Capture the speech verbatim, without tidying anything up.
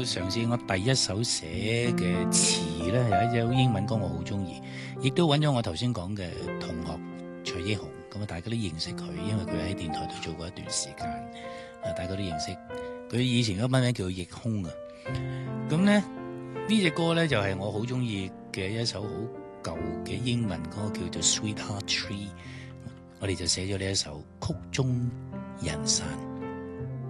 嘗試我第一首寫嘅詞咧，有一隻英文歌我好中意，亦都揾咗我頭先講嘅同學徐益雄，咁啊大家都認識佢，因為佢喺電台度做過一段時間，啊大家都認識佢。以前嗰班名叫逆空啊，咁咧呢隻歌咧就係我好中意嘅一首好舊嘅英文歌，叫做 Sweetheart Tree， 我哋就寫咗呢一首曲終人散。